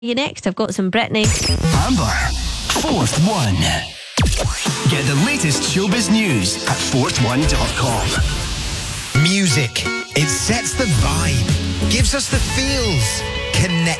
You next, I've got some Britney. Amber, Fourth One. Get the latest showbiz news at fourthone.com. Music. It sets the vibe, gives us the feels, connects